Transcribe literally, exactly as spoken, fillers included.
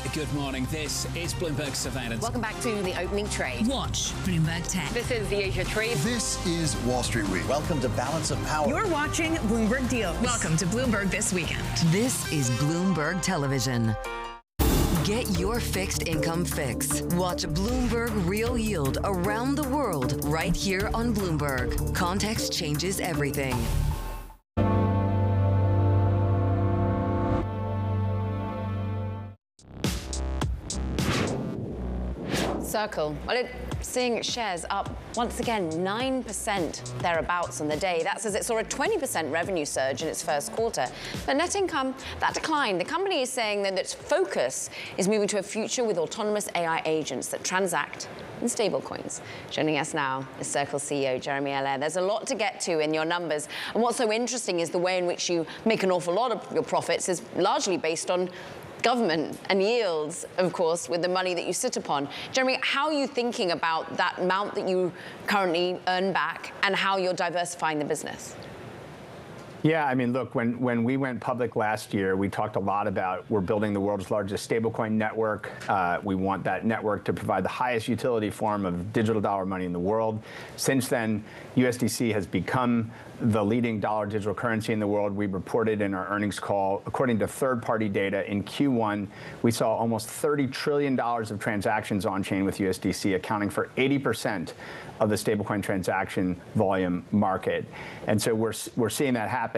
Good morning. This is Bloomberg Surveillance. Welcome back to the opening trade. Watch Bloomberg Tech. This is the Asia Trade. This is Wall Street Week. Welcome to Balance of Power. You're watching Bloomberg Deals. Welcome to Bloomberg This Weekend. This is Bloomberg Television. Get your fixed income fix. Watch Bloomberg Real Yield around the world right here on Bloomberg. Context changes everything. Circle. Well, it, seeing shares up once again nine percent thereabouts on the day. That's as it saw a twenty percent revenue surge in its first quarter. But net income, that declined. The company is saying that its focus is moving to a future with autonomous A I agents that transact in stablecoins. Joining us now is Circle C E O Jeremy Allaire. There's a lot to get to in your numbers. And what's so interesting is the way in which you make an awful lot of your profits is largely based on government and yields, of course, with the money that you sit upon. Jeremy, how are you thinking about that amount that you currently earn back and how you're diversifying the business? Yeah, I mean, look, when, when we went public last year, we talked a lot about we're building the world's largest stablecoin network. Uh, we want that network to provide the highest utility form of digital dollar money in the world. Since then, U S D C has become the leading dollar digital currency in the world. We reported in our earnings call, according to third-party data, in Q one, we saw almost thirty trillion dollars of transactions on-chain with U S D C, accounting for eighty percent of the stablecoin transaction volume market. And so we're, we're seeing that happen.